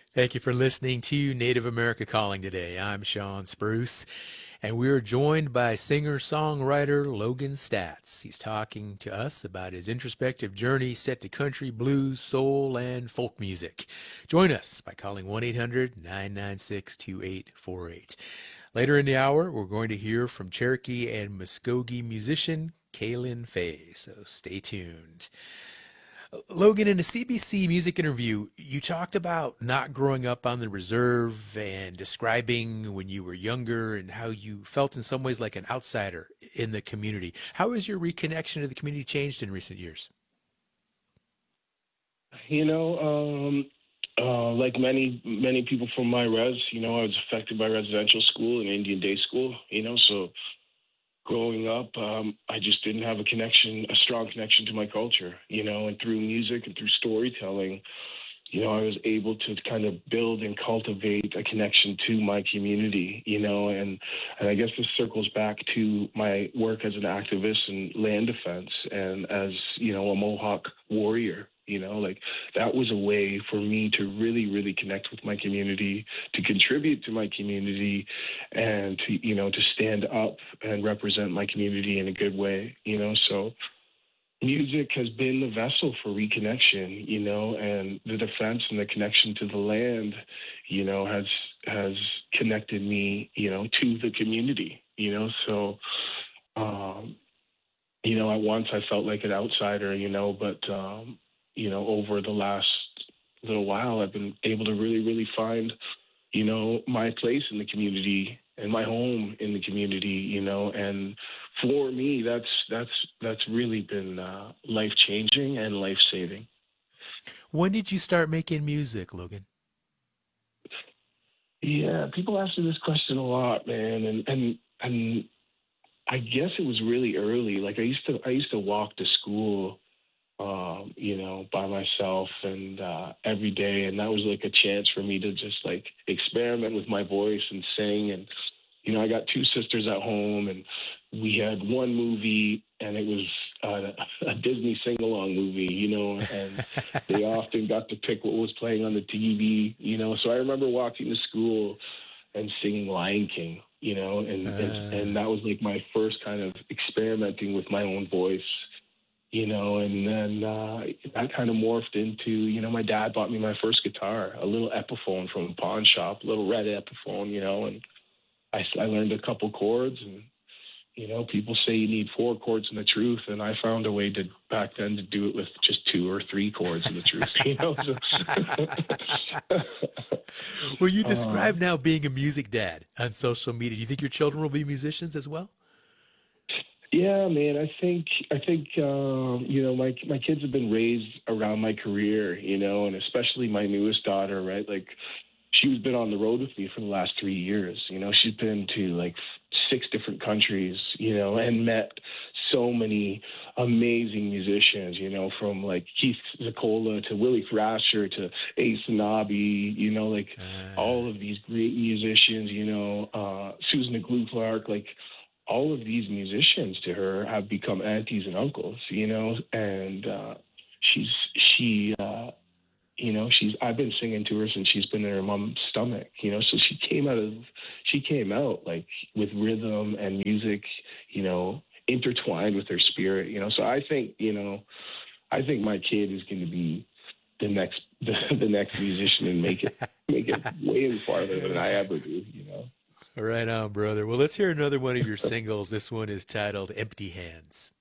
Thank you for listening to Native America Calling today. I'm Sean Spruce, and we're joined by singer-songwriter Logan Statz. He's talking to us about his introspective journey set to country, blues, soul, and folk music. Join us by calling 1-800-996-2848. Later in the hour, we're going to hear from Cherokee and Muskogee musician Kaylin Faye, so stay tuned. Logan, in a CBC music interview, you talked about not growing up on the reserve and describing when you were younger and how you felt in some ways like an outsider in the community. How has your reconnection to the community changed in recent years? You know, like many people from my I was affected by residential school and Indian day school. So growing up, I just didn't have a strong connection to my culture. And through music and through storytelling, I was able to kind of build and cultivate a connection to my community. And I guess this circles back to my work as an activist in land defense and as a Mohawk warrior. Like that was a way for me to really, really connect with my community, to contribute to my community, and to stand up and represent my community in a good way. So music has been the vessel for reconnection, and the defense and the connection to the land, has connected me, to the community. So at once I felt like an outsider, but over the last little while, I've been able to really, really find, my place in the community and my home in the community, and for me, that's really been life changing and life saving. When did you start making music, Logan? Yeah, people ask me this question a lot, man, and I guess it was really early. Like I used to walk to school, by myself and every day, and that was like a chance for me to just like experiment with my voice and sing. And I got two sisters at home, and we had one movie, and it was a Disney sing-along movie, and they often got to pick what was playing on the TV, So I remember walking to school and singing Lion King, and that was like my first kind of experimenting with my own voice, and then that kind of morphed into, my dad bought me my first guitar, a little Epiphone from a pawn shop, a little red Epiphone, and I learned a couple chords, and people say you need four chords in the truth, and I found a way to back then to do it with just two or three chords in the truth. Well, you describe now being a music dad on social media. Do you think your children will be musicians as well? Yeah, man. I think my kids have been raised around my career, and especially my newest daughter, right? Like she's been on the road with me for the last 3 years. She's been to like six different countries, and met so many amazing musicians, from like Keith Zakola to Willie Thrasher to Ace Nabi, like all of these great musicians, Susan Glue Clark, like all of these musicians to her have become aunties and uncles, and she's she I've been singing to her since she's been in her mom's stomach, so she came out like with rhythm and music, intertwined with her spirit, so I think my kid is going to be the next the next musician and make it way farther than I ever do. Right on, brother. Well, let's hear another one of your singles. This one is titled Empty Hands.